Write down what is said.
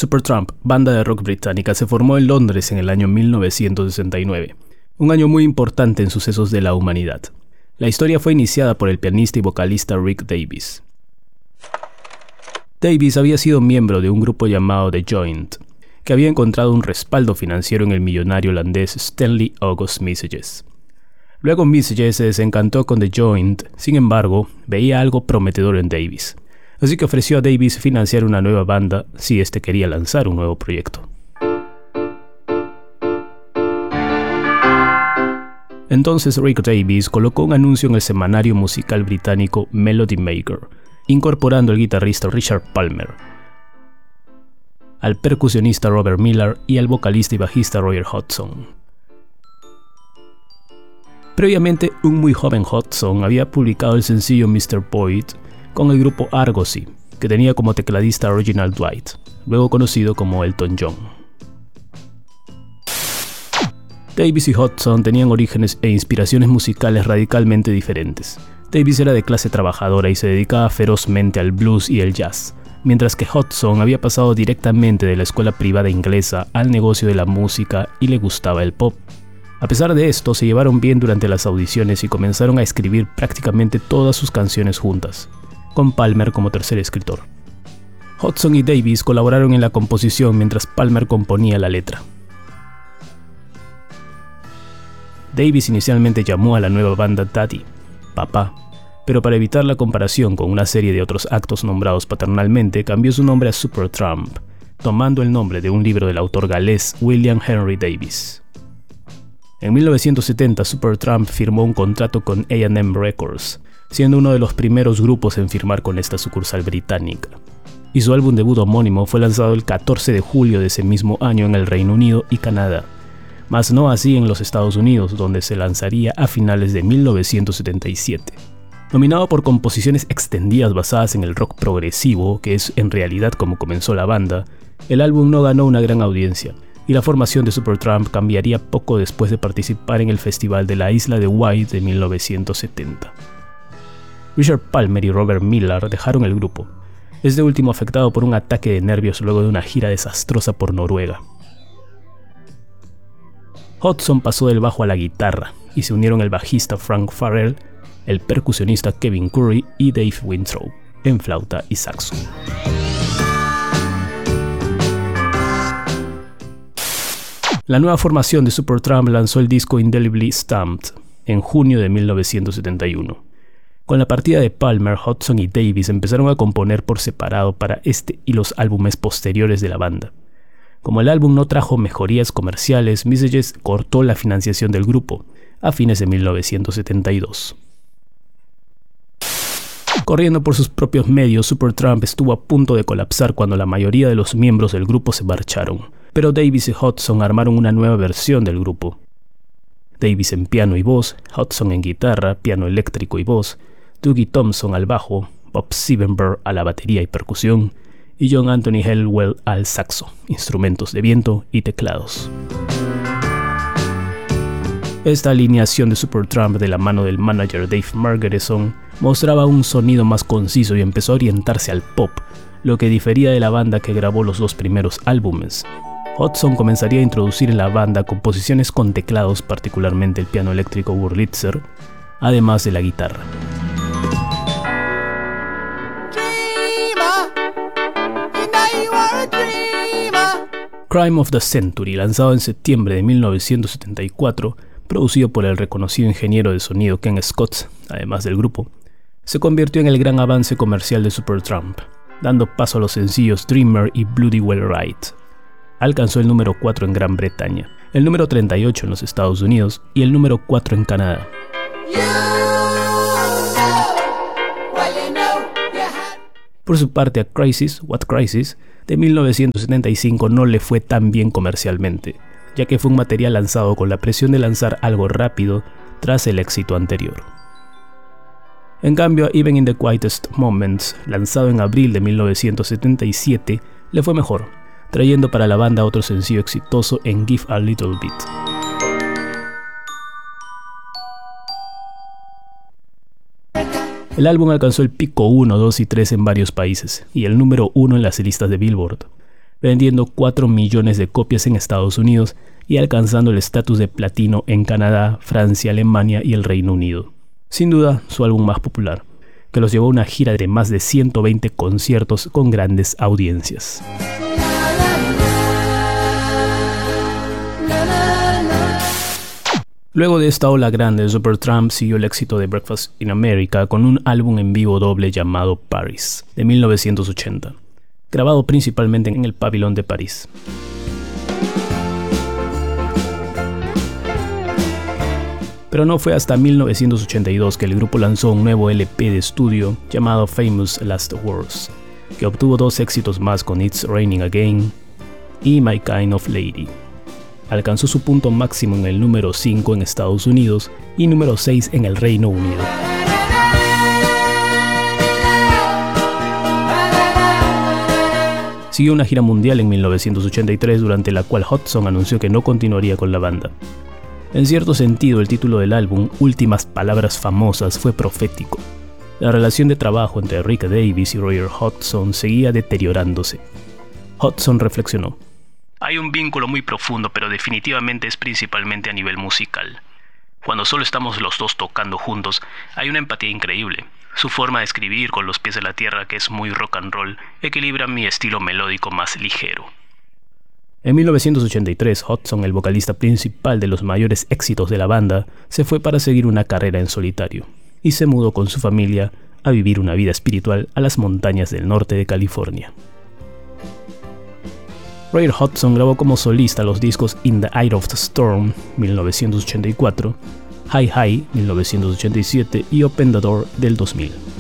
Supertramp, banda de rock británica, se formó en Londres en el año 1969, un año muy importante en sucesos de la humanidad. La historia fue iniciada por el pianista y vocalista Rick Davies. Davies había sido miembro de un grupo llamado The Joint, que había encontrado un respaldo financiero en el millonario holandés Stanley August Messages. Luego Messages se desencantó con The Joint, sin embargo, veía algo prometedor en Davies, así que ofreció a Davies financiar una nueva banda si éste quería lanzar un nuevo proyecto. Entonces Rick Davies colocó un anuncio en el semanario musical británico Melody Maker, incorporando al guitarrista Richard Palmer, al percusionista Robert Miller y al vocalista y bajista Roger Hodgson. Previamente, un muy joven Hodgson había publicado el sencillo Mr. Boyd con el grupo Argosy, que tenía como tecladista a Reginald Dwight, luego conocido como Elton John. Davies y Hodgson tenían orígenes e inspiraciones musicales radicalmente diferentes. Davies era de clase trabajadora y se dedicaba ferozmente al blues y el jazz, mientras que Hodgson había pasado directamente de la escuela privada inglesa al negocio de la música y le gustaba el pop. A pesar de esto, se llevaron bien durante las audiciones y comenzaron a escribir prácticamente todas sus canciones juntas, con Palmer como tercer escritor. Hodgson y Davies colaboraron en la composición mientras Palmer componía la letra. Davies inicialmente llamó a la nueva banda Daddy, papá, pero para evitar la comparación con una serie de otros actos nombrados paternalmente, cambió su nombre a Supertramp, tomando el nombre de un libro del autor galés William Henry Davies. En 1970, Supertramp firmó un contrato con A&M Records, siendo uno de los primeros grupos en firmar con esta sucursal británica. Y su álbum debut homónimo fue lanzado el 14 de julio de ese mismo año en el Reino Unido y Canadá, mas no así en los Estados Unidos, donde se lanzaría a finales de 1977. Nominado por composiciones extendidas basadas en el rock progresivo, que es en realidad como comenzó la banda, el álbum no ganó una gran audiencia, y la formación de Supertramp cambiaría poco después de participar en el Festival de la Isla de Wight de 1970. Richard Palmer y Robert Miller dejaron el grupo, este último afectado por un ataque de nervios luego de una gira desastrosa por Noruega. Hodgson pasó del bajo a la guitarra y se unieron el bajista Frank Farrell, el percusionista Kevin Curry y Dave Winthrop en flauta y saxo. La nueva formación de Supertramp lanzó el disco Indelibly Stamped en junio de 1971. Con la partida de Palmer, Hodgson y Davies empezaron a componer por separado para este y los álbumes posteriores de la banda. Como el álbum no trajo mejorías comerciales, Messages cortó la financiación del grupo a fines de 1972. Corriendo por sus propios medios, Supertramp estuvo a punto de colapsar cuando la mayoría de los miembros del grupo se marcharon, pero Davies y Hodgson armaron una nueva versión del grupo. Davies en piano y voz, Hodgson en guitarra, piano eléctrico y voz, Dougie Thompson al bajo, Bob Siebenberg a la batería y percusión, y John Anthony Helwell al saxo, instrumentos de viento y teclados. Esta alineación de Supertramp de la mano del manager Dave Margereson mostraba un sonido más conciso y empezó a orientarse al pop, lo que difería de la banda que grabó los dos primeros álbumes. Hodgson comenzaría a introducir en la banda composiciones con teclados, particularmente el piano eléctrico Wurlitzer, además de la guitarra. Crime of the Century, lanzado en septiembre de 1974, producido por el reconocido ingeniero de sonido Ken Scott, además del grupo, se convirtió en el gran avance comercial de Supertramp, dando paso a los sencillos Dreamer y Bloody Well Right. Alcanzó el número 4 en Gran Bretaña, el número 38 en los Estados Unidos y el número 4 en Canadá. Por su parte, a Crisis, What Crisis, de 1975 no le fue tan bien comercialmente, ya que fue un material lanzado con la presión de lanzar algo rápido tras el éxito anterior. En cambio, Even in the Quietest Moments, lanzado en abril de 1977, le fue mejor, trayendo para la banda otro sencillo exitoso en Give a Little Bit. El álbum alcanzó el pico 1, 2 y 3 en varios países, y el número 1 en las listas de Billboard. vendiendo 4 millones de copias en Estados Unidos y alcanzando el estatus de platino en Canadá, Francia, Alemania y el Reino Unido. Sin duda, su álbum más popular, que los llevó a una gira de más de 120 conciertos con grandes audiencias. Luego de esta ola grande, Supertramp siguió el éxito de Breakfast in America con un álbum en vivo doble llamado Paris, de 1980, grabado principalmente en el Pabellón de París. Pero no fue hasta 1982 que el grupo lanzó un nuevo LP de estudio llamado Famous Last Words, que obtuvo 2 éxitos más con It's Raining Again y My Kind of Lady. Alcanzó su punto máximo en el número 5 en Estados Unidos y número 6 en el Reino Unido. Siguió una gira mundial en 1983 durante la cual Hudson anunció que no continuaría con la banda. En cierto sentido, el título del álbum, Últimas Palabras Famosas, fue profético. La relación de trabajo entre Rick Davies y Roger Hodgson seguía deteriorándose. Hodgson reflexionó: hay un vínculo muy profundo, pero definitivamente es principalmente a nivel musical. Cuando solo estamos los dos tocando juntos, hay una empatía increíble. Su forma de escribir con los pies en la tierra, que es muy rock and roll, equilibra mi estilo melódico más ligero. En 1983, Hodgson, el vocalista principal de los mayores éxitos de la banda, se fue para seguir una carrera en solitario y se mudó con su familia a vivir una vida espiritual a las montañas del norte de California. Roger Hodgson grabó como solista los discos In the Eye of the Storm, 1984, Hi Hi, 1987 y Open the Door del 2000.